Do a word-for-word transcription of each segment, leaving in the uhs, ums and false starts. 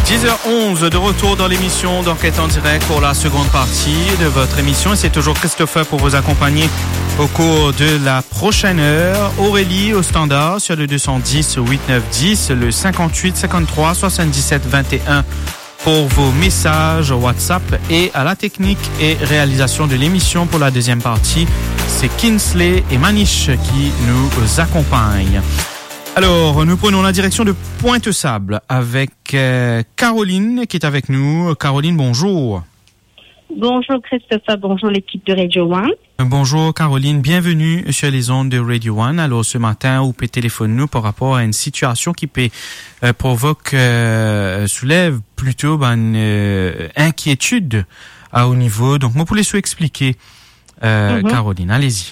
dix heures onze, de retour dans l'émission d'Enquête en direct pour la seconde partie de votre émission. Et c'est toujours Christopher pour vous accompagner au cours de la prochaine heure. Aurélie au standard sur le deux cent dix huit neuf dix, le cinquante-huit cinquante-trois soixante-dix-sept vingt et un pour vos messages WhatsApp, et à la technique et réalisation de l'émission pour la deuxième partie, c'est Kinsley et Manish qui nous accompagnent. Alors, nous prenons la direction de Pointe-Sable avec euh, Caroline qui est avec nous. Caroline, bonjour. Bonjour Christopher, bonjour l'équipe de Radio One. Bonjour Caroline, bienvenue sur les ondes de Radio One. Alors ce matin, vous pouvez téléphoner nous par rapport à une situation qui peut, euh, provoque, euh, soulève plutôt ben, une euh, inquiétude à haut niveau. Donc moi, pour les expliquer, euh, mm-hmm. Caroline, allez-y.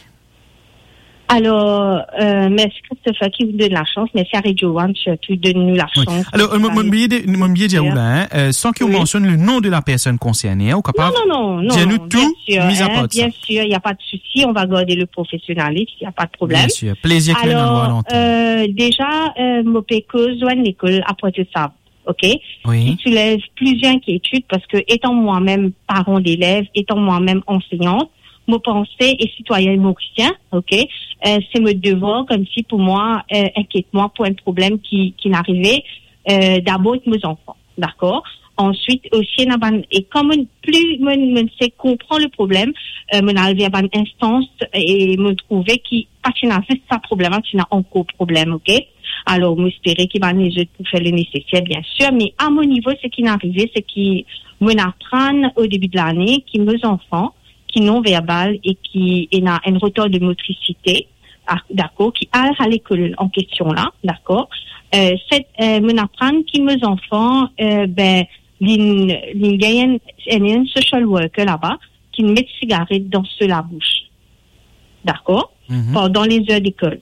Alors, euh, merci Christopher qui vous donne la chance. Merci à Radio One surtout de nous la chance. Oui. Alors, mon billet de dire là, hein, sans qu'on oui. mentionne le nom de la personne concernée, hein, capable. Non, non, non, dis-nous non. tout, bien sûr, mis à hein, part bien sûr, il n'y a pas de souci. On va garder le professionnalisme, il n'y a pas de problème. Bien sûr, plaisir que Alors, euh, déjà, euh, mon péco, Zoane l'école à Pointe-Sable. OK? Oui. Qui soulève plusieurs inquiétudes parce que, étant moi-même parent d'élèves, étant moi-même enseignante, mon pensée et citoyen mauricien, ok, euh, c'est mon devoir comme si pour moi, euh, inquiète-moi pour un problème qui qui n'arrivait euh, d'abord avec mes enfants, d'accord. Ensuite aussi, et comme plus je sais comprendre le problème, euh, mon arrivé à une instance et me trouver qui pas qu'il n'a fait ça problème, qu'il n'a encore problème, ok. Alors, m'espérer qu'il va nous aider pour faire le nécessaire, bien sûr, mais à mon niveau, ce qui n'est arrivé, c'est qu'il m'apprend au début de l'année qu'il mes enfants qui non verbal et qui a un retard de motricité, d'accord, qui a à l'école en question là, d'accord. Euh, cette euh, mon apprendre qui mes enfants euh, ben l'in l'in un social worker là-bas qui met de cigarette dans ce la bouche, d'accord, mm-hmm. pendant les heures d'école.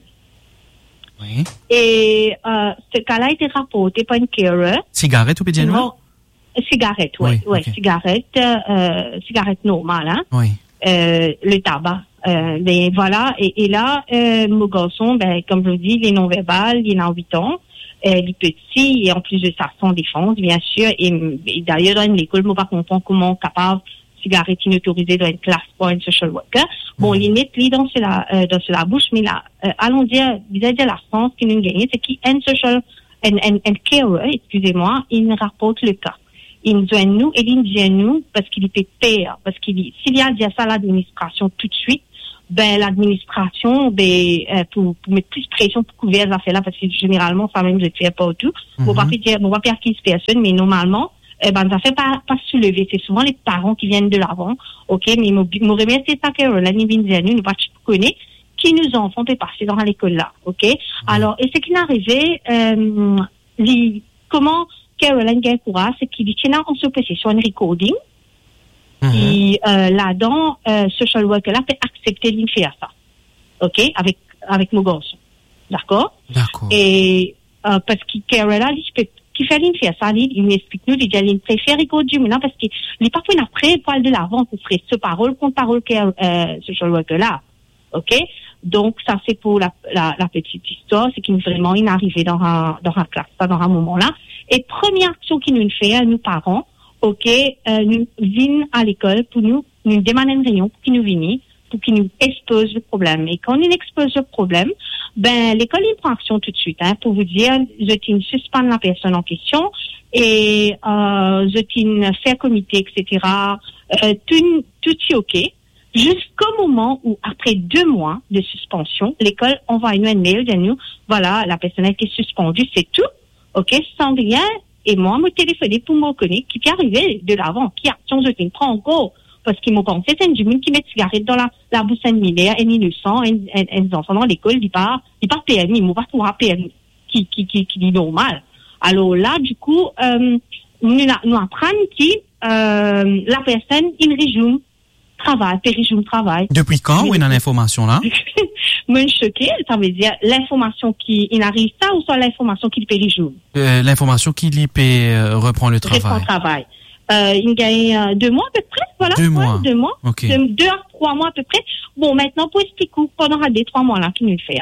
Oui. Et euh, ce cas-là a été rapporté par une carer. Cigarette ou bien non? Cigarette, oui, oui, ouais, okay. cigarette, euh, cigarette normale, hein. Oui. Euh, le tabac. Euh, ben voilà. Et, et là, euh, mon garçon, ben comme je vous dis, il est non verbal, il a huit ans, euh, il est petit et en plus de ça, sans défense, bien sûr. Et, et d'ailleurs, dans une école, moi, pas comprendre comment capable cigarette inautorisée dans une classe pour un social worker. Bon, mmh. il met lui dans cela, euh, dans cela bouche, mais là, euh, allons dire, vis-à-vis la France qui nous gagne, c'est qu'un social, un, un, un carer, excusez-moi, il rapporte le cas. Il nous joint nous et il nous dit nous parce qu'il était père, parce qu'il dit, s'il y a déjà ça à l'administration tout de suite, ben, l'administration, ben, euh, pour, pour mettre plus de pression pour couvrir les affaires là, parce que généralement, ça même, je ne fais pas tout. Mm-hmm. On va pas dire, on va pas acquise personne, mais normalement, eh ben, ça fait pas, pas soulever. C'est souvent les parents qui viennent de l'avant. OK, mais mon, mon remercie ça, Caroline, il vient nous, nous pas connaître, qui nous enfants peut passer dans l'école là. OK? Mm-hmm. Alors, et ce qui est arrivé, euh, les, comment, Caroline Gaïkoura, c'est qu'il tient en sa possession un recording. Mm-hmm. Et euh, là-dedans, euh, social worker-là peut accepter de faire ça. OK? Avec, avec mon garçon. D'accord? D'accord. Et euh, parce que Caroline, il peut qui fait une faire ça, il m'explique nous, il dit, il préfère recorder maintenant parce qu'il n'est pas fait après, poil de l'avant pour faire ce parole contre parole que euh, social worker-là. OK? Donc, ça, c'est pour la, la, la petite histoire, c'est qu'il est vraiment arrivé dans un, dans un classe, dans un moment-là. Et première action qu'il nous fait, nous parents, OK, euh, nous venons à l'école pour nous, nous demander une réunion pour qu'ils nous viennent, pour qu'ils nous exposent le problème. Et quand on expose le problème, ben, l'école, il prend action tout de suite, hein, pour vous dire, je t'ai suspendre la personne en question et, euh, je t'ai fait comité, et cetera. Euh, tout, tout est OK. Jusqu'au moment où, après deux mois de suspension, l'école envoie nous un mail de nous, voilà, la personne a été suspendue, c'est tout, ok, sans rien, et moi, me téléphoner pour me reconnaître qui est arrivé de l'avant, qui action je te prends encore, parce qu'ils m'ont pensé, c'est une jumelle qui met cigarette dans la, la bouche similaire, un innocent, un, un, un enfant dans l'école, il pas, il pas permis, il m'a pas trouvé permis, qui, qui, qui, qui dit normal. Alors là, du coup, euh, nous, nous apprenons qui, euh, la personne, il résume, travail, péréjour travail. Depuis quand, oui, dans l'information là? Moi, je suis choquée, ça veut dire l'information qui il arrive ça ou soit l'information qui péréjour? Euh, l'information qui lui euh, reprend le travail. Reprend le travail. Euh, il gagne euh, deux mois à peu près, voilà. Deux mois. Ouais, deux mois. Okay. Deux, deux à trois mois à peu près. Bon, maintenant, pour expliquer, pendant les trois mois là qu'il nous fait, hein,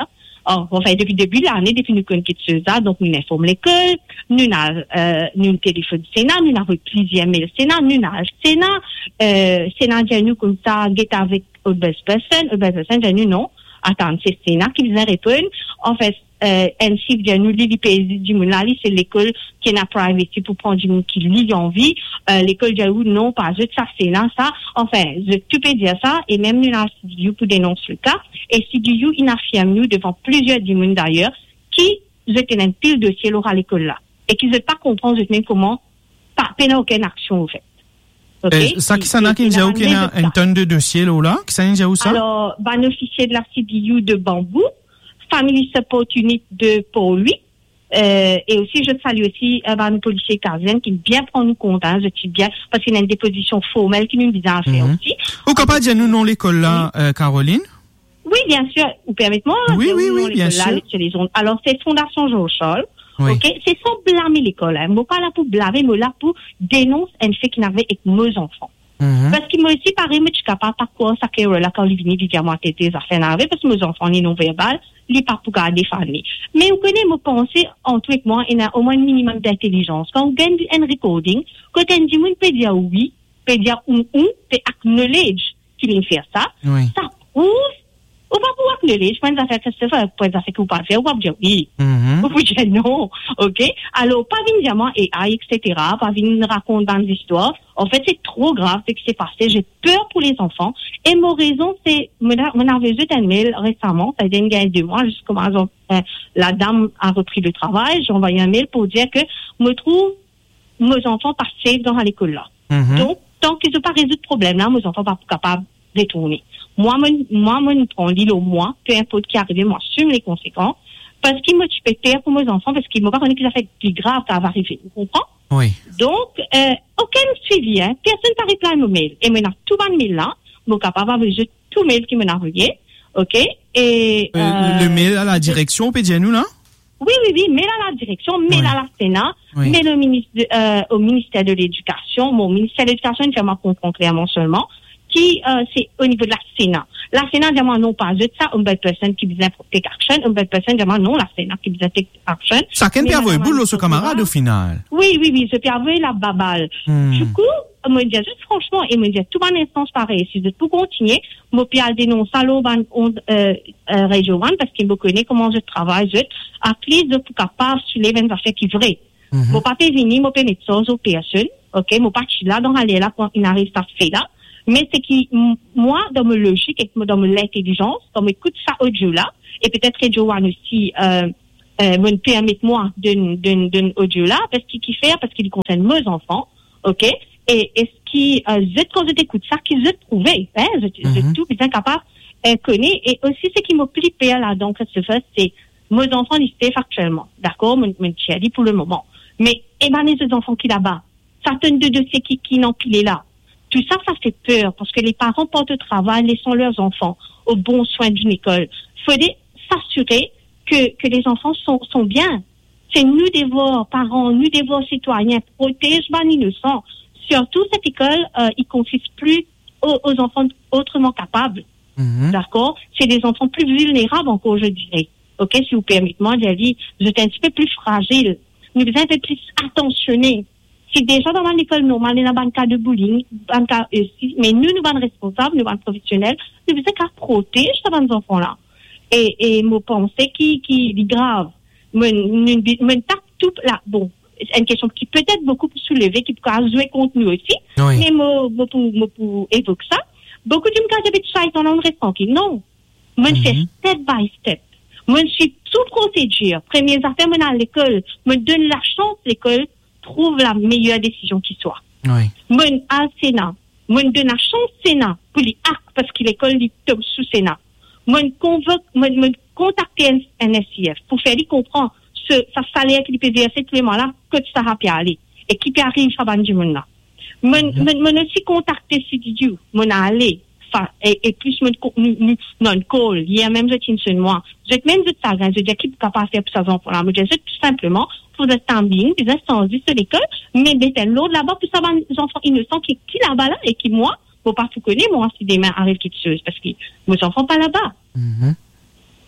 Oh, enfin, depuis le début de l'année, depuis nous connaissons ça, donc nous informons l'école, nous avons, euh, nous téléphone Sénat, nous avons plusieurs mails Sénat, nous avons Sénat, euh, Sénat dit nous comme ça, get avec une belle personne, une belle personne dit nous non, attends, c'est Sénat qui vient répondre. En fait, euh, N C dit nous, l'I P S du monde là, c'est l'école qui n'a privacy pour prendre du monde qui lit envie, euh, l'école dit non, pas juste ça, Sénat, ça. Enfin, je, tu peux dire ça, et même nous avons C D U pour dénoncer le cas, et C D U, il affirme nous devant plusieurs du monde d'ailleurs, qui, je tenais un pile dossier là à l'école là, et qui ne pas comprendre, je tenais comment, pas, pas aucune action, au fait. Okay. Ça qui s'en a qui a une tonne de dossiers là, là, qui s'en a où ça? Alors, ban officier de la C D U de Bambou, Family Support Unit de Pau-Louis, euh, et aussi, je salue aussi, euh, ban policier Carzen qui bien prend nous compte, hein, je dis bien, parce qu'il y a une déposition formelle qui nous dit à faire mm-hmm. aussi. Ou capable de dire nous non l'école là, oui. euh, Caroline? Oui, bien sûr, ou permettez-moi. Oui, oui, oui, bien sûr. Là, alors, c'est Fondation Georges-Charles. Oui. Ok, c'est sans blâmer l'école. Hein. Moi pas là pour blâmer, mais là pour dénoncer un fait qu'il avait avec mes enfants. Mm-hmm. Parce qu'il m'a aussi parlé, mais je suis capable par quoi ça que là quand il vient vivre à moi tête ça fait n'avait parce que mes enfants ils non verbal, ils pas pour garder famille. Mais vous connaissez me penser en tout avec moi, il y a au moins un minimum d'intelligence. Quand vous gagnez un recording, quand on dit on peut dire oui, peut dire ou ou, peut acknowledge qu'il vient faire ça, oui. Ça prouve. Ou pas pouvoir acknowledge, point d'affaires que c'est fait, point d'affaires que vous pas faire, ou pas dire oui. Mm-hmm. Ou vous dire non. OK? Alors, pas venir dire moi, et et cetera, pas venir raconter dans des histoires. En fait, c'est trop grave ce qui s'est passé. J'ai peur pour les enfants. Et mon raison, c'est, mon avait jeté un mail récemment, ça a été une gagne de mois, jusqu'au moment où la dame a repris le travail. J'ai envoyé un mail pour dire que, me trouve, mes enfants pas safe dans l'école là. Mm-hmm. Donc, tant qu'ils n'ont pas résolu le problème là, mes enfants pas capables de retourner. Moi, mon, moi, mon, prend l'île au moins, peu importe qui arrive, moi, assume les conséquences, parce qu'il m'a tué père pour mes enfants, parce qu'il m'a pas connu qu'ils a fait plus grave, ça va arriver. Vous comprenez? Oui. Donc, euh, aucun suivi, hein. Personne n'a répondu à mon mail. Et maintenant, tout le mail là, mon capable de jeter tout le mail qui m'a envoyé. OK? Et, euh, euh, le mail à la direction, peut dire nous, là? Oui, oui, oui, mail à la direction, mail oui. à la Sénat, oui. mail au ministre, de, euh, au ministère de l'Éducation. Mon ministère de l'Éducation, il fait ma comprendre clairement seulement. Qui, euh, c'est au niveau de la Sénat. La Sénat dit non pas juste ça, une belle personne qui vient take action, une belle personne dit non, la Sénat qui vient take action. Ça qu'un peut avoir boulot ce camarade au final. Oui, oui, oui, je peux avoir la babale. Hmm. Du coup, moi, je dis juste franchement, et moi, je dis tout en instance pareil, si je peux continuer, moi, puis elle dénonce à l'eau, euh, euh, région one, parce qu'il me connaît comment je travaille, je, à plus de pour capable sur les vingt affaires qui vraies. Mm-hmm. Mon papa est venu, mon père médecin, au personne, ok, mon papa là, dans aller là, quand il arrive à faire là. Mais c'est qui, moi, dans ma logique et dans mon intelligence, dans mon écoute ça audio-là, et peut-être que Joanne aussi, euh, euh, me permet moi d'un, d'un, d'un audio-là, parce qu'il qui fait, parce qu'il concerne mes enfants, ok? Et, et ce qui, euh, je, quand je t'écoute ça, qui je trouvais, hein, je, mm-hmm. je tout bien capable, euh, connaît, et aussi ce qui m'a flippé là, donc, ce fait, c'est, mes enfants, ils se factuellement, d'accord? Mon, mon chéri pour le moment. Mais, eh ben, les enfants qui là-bas, certaines de dossiers qui, qui n'ont pilé là, tout ça, ça fait peur parce que les parents portent au travail, laissant leurs enfants au bon soin d'une école. Il faut s'assurer que, que les enfants sont, sont bien. C'est nous devoirs, parents, nous devoirs citoyens, protéger les innocents. Surtout cette école, euh, il consiste plus aux, aux enfants autrement capables. Mm-hmm. D'accord? C'est des enfants plus vulnérables encore, je dirais. Ok, si vous permettez-moi, David, vous êtes un petit peu plus fragile. Nous devons un peu plus attentionnés. C'est déjà dans l'école normale, il y a un cas de bullying, un cas aussi, mais nous, nous sommes responsables, nous sommes professionnels, nous devons qu'à protéger ces enfants-là. Et, et, moi, penser qui, qui est grave. Moi, nous, tape tout, là, bon, c'est une question qui peut être beaucoup plus soulevée, qui peut jouer contre nous aussi. Oui. Mais moi, moi, pour, moi, pour évoquer ça, beaucoup de me disent, ça, ils en reste tranquille. Non. Moi, je fais step by step. Moi, je suis sous procédure. Première affaire, moi, à l'école, me donne la chance, l'école, trouve la meilleure décision qui soit. Oui. Moi, à Sénat, moi, donne la chance Sénat pour les actes parce que l'école est tombe sous Sénat. Moi, convoque, moi, moi, contacter un, un S I F pour faire lui comprendre ce, sa salaire qu'il peut verser tous les mois là, que ça va bien aller. Et qui peut arriver à ban du monde là. Moi, moi, aussi contacter C D U, moi, aller. Et, et plus, moi, non, call. Hier même, je tiens sur moi. Je même, je ça, je dis qui peut pas faire pour ça, enfants là. Moi, je dis tout simplement, pour des standing, des instances sur l'école, mais mettez l'autre là-bas, pour savoir les enfants innocents qui, qui là-bas là, et qui, moi, faut pas tout connaître, moi, si demain arrive quelque chose, parce que mes enfants pas là-bas. Mm-hmm.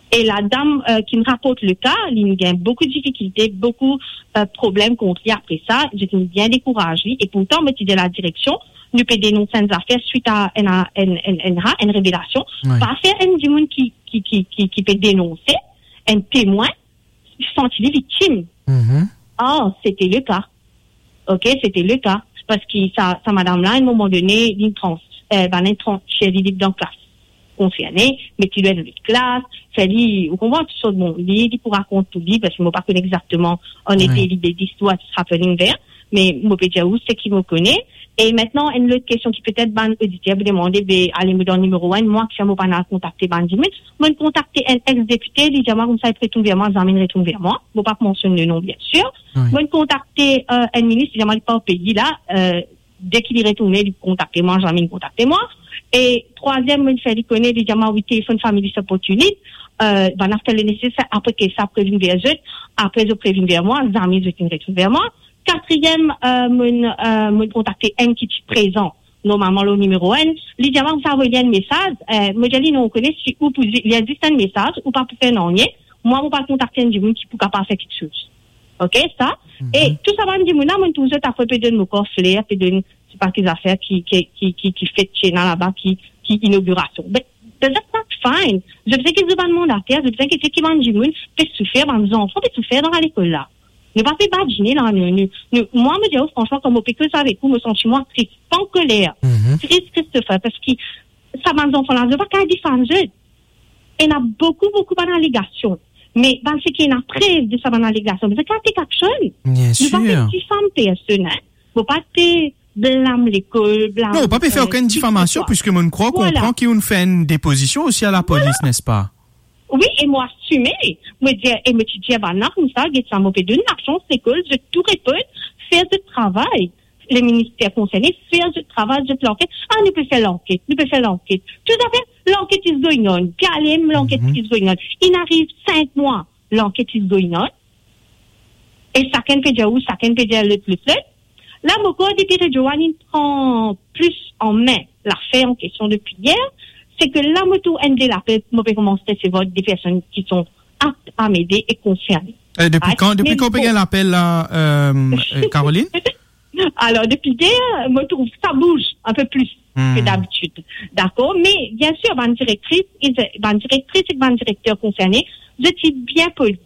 Et la dame euh, qui me rapporte le cas, il y a beaucoup de difficultés, beaucoup de euh, problèmes contre lui après ça. J'étais bien découragée. Et pourtant, me dit la direction, nous peut dénoncer une affaire suite à une, une, une, une révélation. Oui. Pas faire un du monde qui, qui, qui, qui, qui peut dénoncer, un témoin, sont-ils victimes? Mm-hmm. Oh, c'était le cas. OK, c'était le cas. Parce que sa, sa madame-là, à un moment donné, il trans, euh, ben, trans, chez lui, dans la classe. Concerné, mais tu dois être de classe, fait lui, vous comprenez, tout ça de mon lit, il pourra raconter tout lui, parce que moi, pas connais exactement, on était oui. L'idée d'histoire, qui sera fait vers, mais moi, peut dire où c'est qui me connaît. Et maintenant, une autre question qui peut-être, ban, auditeur, vous demandez, ben, allez me donner le numéro un, moi, qui suis pas dans contacter Bandit, mais, moi, contacter un ex-député, il dit, moi, comme ça, il retourne vers moi, Zamine retourne vers moi. Moi, pas mentionner le nom, bien sûr. Oui. Moi, contacter, euh, un ministre, il dit, moi, il pas au pays, là, euh, dès qu'il est retourné, il contacter moi, Zamine contacter moi. Et troisième, il fait connaître les diamants oui téléphone famille opportunité. Euh, ben après le nécessaire après que ça prévient vers eux, après je préviens vers moi, amis je retourne vers moi. Quatrième, euh, mon euh, mon contacter un qui est présent. Normalement le numéro un, les diamants vous envoyer un message. Euh, moi je dis non on connaît si ou il y a juste un message ou pas pour faire non rien. Moi on pas contacter un du monde qui pourra pas faire quelque chose. OK ça. Mm-hmm. Et tout ça va me dire moi mon toujours t'as fait peut-être me corps flair peut-être c'est pas qu'ils affaires qui qui qui qui qui fait chez là-bas qui qui inauguration mais that's not fine. Je sais qu'ils ont demandé à faire je sais que c'est qui mange du monde peut souffrir dans les enfants peut souffrir dans l'école là ne pas faire badiner là nous moi me dire franchement comme au pique ça avec vous me sens moi triste pas en colère mm-hmm. triste Christopher parce que ça m'a enfants là je pas qu'à défendre et il y a beaucoup beaucoup d'allégations mais ben c'est qu'il y a une preuve de ça dans l'allégation mais c'est quand quelque chose bien sûr pas une diffamation personnelle faut pas te blâme l'école, blâme... Non, pas peut faire aucune diffamation, puisque mon croit voilà. comprend qu'on fait une déposition aussi à la police, voilà. n'est-ce pas? Oui, et moi, assumé, me dire, et me dire, bah, non, comme ça, ça m'a fait de l'argent, c'est que je tout réponds, faire du travail. Les ministères concernés, faire du travail, de l'enquête. Ah, nous peut faire l'enquête, nous peut faire l'enquête. Tout à fait, l'enquête is going on. Calme, l'enquête mm-hmm. is going on. Il arrive cinq mois, l'enquête is going on. Et chacun peut dire où, chacun peut dire le plus, le là, mon code de Joanne prend plus en main l'affaire en question depuis hier. C'est que là, moi, tout endé l'appel, moi, je commencer ces votes des personnes qui sont aptes à m'aider et concernées. Euh, depuis ah, quand, depuis quand on peut l'appel là, euh, Caroline? Alors, depuis hier, moi, je trouve que ça bouge un peu plus hmm. que d'habitude. D'accord? Mais, bien sûr, ma directrice, ma directrice et ma directeur concernés, je suis bien poli,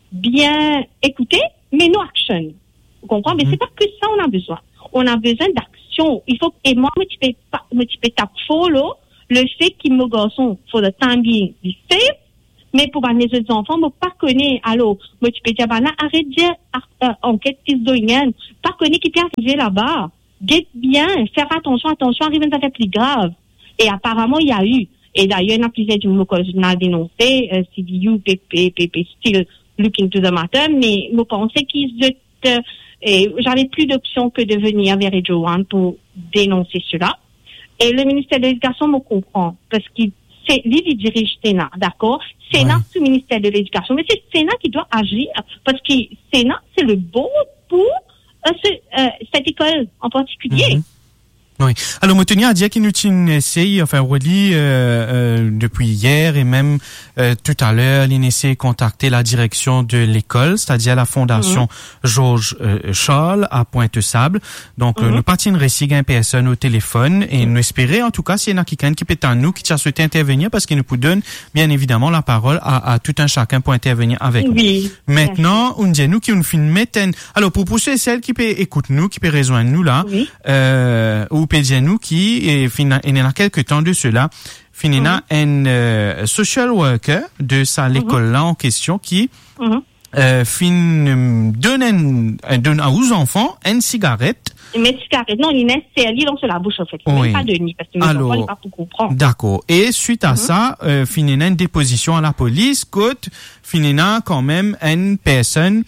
bien écouté, mais no action. Vous comprenez? Mm-hmm. Mais c'est pas que ça on a besoin. On a besoin d'action. Il faut, et moi, je peux pas, je peux pas follow le fait qu'ils me garçon, for the time being, du safe, mais pour les autres enfants, je pas connaître, alors, je peux dire, bah, là, arrête de dire, euh, enquête is going on. Pas connaître qui peut arriver là-bas. Get bien, faire attention, attention, arrive à faire plus grave. Et apparemment, il y a eu, et d'ailleurs, il y en a plusieurs du mouvement qu'on a dénoncé, euh, C D U, P P, P P, still looking to the matter, mais je pensais qu'ils étaient, et j'avais plus d'options que de venir vers Joanne pour dénoncer cela. Et le ministère de l'Éducation me comprend, parce qu'il c'est lui qui dirige Sénat, d'accord? Sénat, ouais. C'est le ministère de l'Éducation, mais c'est Sénat qui doit agir, parce que Sénat, c'est le bon pour euh, ce, euh, cette école en particulier. Mm-hmm. Oui. Alors, moi, tenir à dire qu'il nous tient essayé, enfin, Wally, euh, euh, depuis hier et même euh, tout à l'heure, il essaie de contacter la direction de l'école, c'est-à-dire la fondation mm-hmm. Georges euh, Scholl à Pointe-Sable. Donc, mm-hmm. euh, nous partons réciter un personne au téléphone et mm-hmm. nous espérer, en tout cas, s'il y en a quelqu'un qui peut être à nous, qui a souhaité intervenir, parce qu'il nous donne, bien évidemment, la parole à, à tout un chacun pour intervenir avec oui. nous. Maintenant, on dit nous qui nous fait une méthode. Alors, pour pousser celle qui peut écouter nous, qui peut rejoindre nous là, oui. euh, ou nous qui est il y a quelques temps de cela finina mm-hmm. un euh, social worker de sa l'école là en question qui mm-hmm. euh, fin donne donne aux enfants une cigarette une cigarette non il est lit dans la bouche en fait oui. Même pas de nid parce que mes alors, enfants pas pour comprendre d'accord et suite à mm-hmm. ça euh, finina une déposition à la police côte finina quand même une personne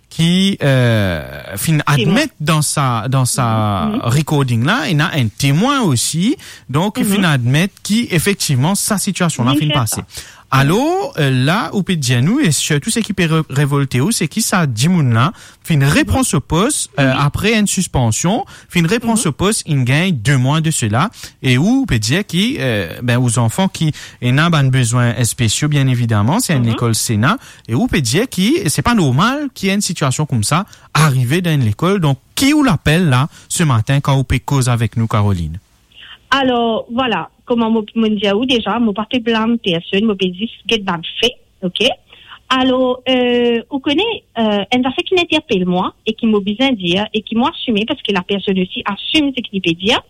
qui euh, fin admet dans sa dans sa mm-hmm. recording là, il y a un témoin aussi, donc mm-hmm. fin admet qui effectivement sa situation là fin passée. Alors, euh, là, ou peut dire nous, et surtout ce qui peut ré- révolter ou, c'est qui ça dit moun là, fin réponse au poste, euh, mm-hmm. après une suspension, fin réponse mm-hmm. au poste, il gagne deux mois de cela, et où, peut dire qui, euh, ben, aux enfants qui, n'ont pas besoin spéciaux, bien évidemment, c'est une mm-hmm. école Sénat, et où peut dire qui, c'est pas normal qu'il y ait une situation comme ça, arriver dans l'école, donc, qui ou l'appelle là, ce matin, quand vous peut cause avec nous, Caroline? Alors, voilà. Comment mon dit ou déjà, mon parti blâme personne, mon dit get bad fait, ok. Alors, euh, vous connaissez, euh, un affaire qui m'interpelle moi et qui m'a besoin de dire et qui m'a assumé parce que la personne aussi assume ce qu'il peut dire.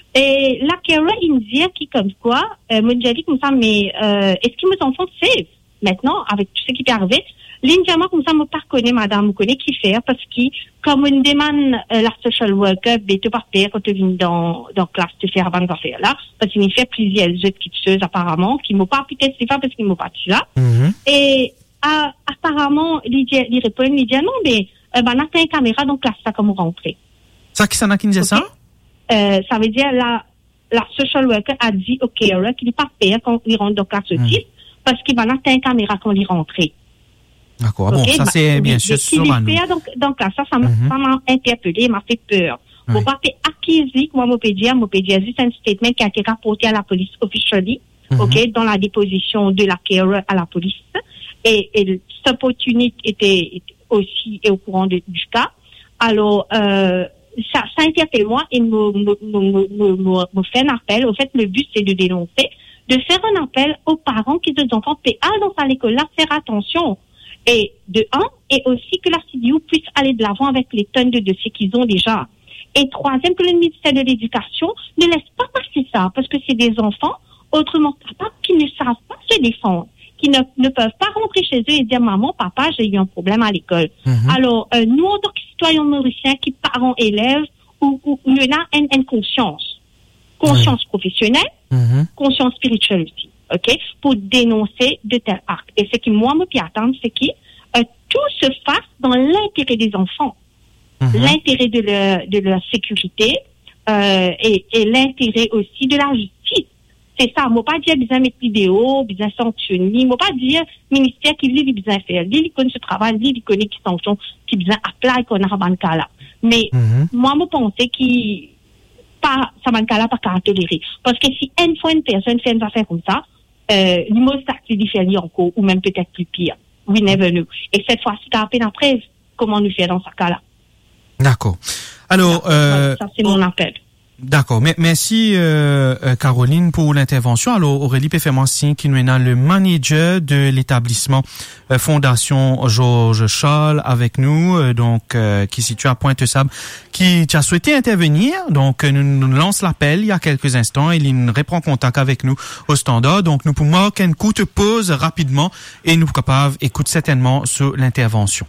Et la Kara, il me dit qui comme quoi, euh, mon dit comme ça, mais euh, est-ce que mes enfants savent maintenant avec tout ce qui peut arriver? L'indiamant comme ça, me pas connaît madame, me connaît qui faire parce que comme on demande euh, la social worker, ben tu pas faire quand tu viens dans dans classe te faire avant affaires là, parce qu'il me fait plusieurs autres petites choses apparemment qui m'ont pas peut-être c'est pas parce qu'ils m'ont pas dit là. Mm-hmm. Et à, apparemment il dit il répond il dit non mais euh, ben on a une caméra dans classe ça comme rentrer. Ça qui ça n'a qui dit ça? Euh, ça veut dire la la social worker a dit OK là qu'il pas faire quand il rentre dans classe mm. aussi parce qu'il va on a une caméra quand il rentrer. D'accord. Bon, okay, ça, c'est bah, bien sûr sur ma nous. Donc, donc là, ça, ça m'a, mm-hmm. ça m'a interpellé, m'a fait peur. Oui. Mon pas fait acquisition, moi, mon pédia, mon pédia, juste un statement qui a été rapporté à la police officially, mm-hmm. ok, dans la déposition de la care à la police. Et, et cette opportunité était, était aussi au courant de, du cas. Alors, euh, ça, ça interpelle moi et me, me, me, me, me, me fait un appel. Au fait, le but, c'est de dénoncer, de faire un appel aux parents qui, des enfants, paient à dans l'école-là, faire attention. Et de un, et aussi que la C D U puisse aller de l'avant avec les tonnes de dossiers qu'ils ont déjà. Et troisième, que le ministère de l'Éducation ne laisse pas passer ça, parce que c'est des enfants, autrement papa, qui ne savent pas se défendre, qui ne, ne peuvent pas rentrer chez eux et dire maman, papa, j'ai eu un problème à l'école. Mm-hmm. Alors, euh, nous, en tant que citoyens mauriciens, qui parents, élèves, où, où, où il y a une, une conscience, conscience mm-hmm. professionnelle, mm-hmm. conscience spirituelle aussi. OK, pour dénoncer de tels actes. Et ce qui, moi, me puis attendre, c'est que euh, tout se fasse dans l'intérêt des enfants, mm-hmm. l'intérêt de leur, de leur sécurité euh, et, et l'intérêt aussi de la justice. C'est ça. Moi, pas dire besoin mettre vidéo, besoin sanctionner. Moi, pas dire ministère qui lui, il besoin faire. Lui, il connaît ce travail, lui, il connaît qui sanctionne, qui besoin appliquer qu'on a dans le cas là. Mais mm-hmm. moi, je pensais qu'il pas, ça va le cas là, pas qu'à tolérer. Parce que si une fois une personne fait une affaire comme ça, Euh, l'immense acte différent encore, ou même peut-être plus pire. We never know. Et cette fois-ci, t'as à peine après, comment nous faire dans ce cas-là. D'accord. Alors, euh, ça, c'est mon appel. D'accord. Mais, merci, euh, Caroline, pour l'intervention. Alors, Aurélie Péfermancy, qui nous est le manager de l'établissement euh, Fondation Georges Charles avec nous, euh, donc, euh, qui est situé à Pointe-Sable, qui, qui a souhaité intervenir. Donc, nous, nous lance l'appel il y a quelques instants. Il reprend contact avec nous au standard. Donc, nous pouvons marquer une courte pause rapidement et nous sommes capables d'écouter certainement sur l'intervention.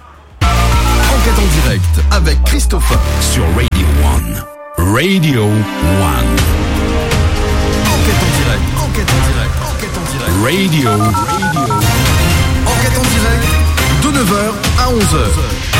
Enquête en direct avec Christopher sur Radio One. Radio One. Enquête en direct, enquête en direct, enquête en direct. Radio, radio. Enquête en direct de neuf heures à onze heures.